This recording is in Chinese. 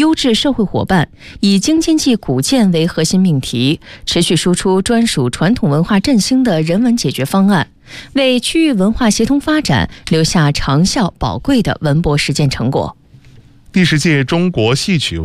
优质社会伙伴，以京津冀古建为核心命题，持续输出专属传统文化振兴的人文解决方案，为区域文化协同发展留下长效宝贵的文博实践成果。 第10届中国戏曲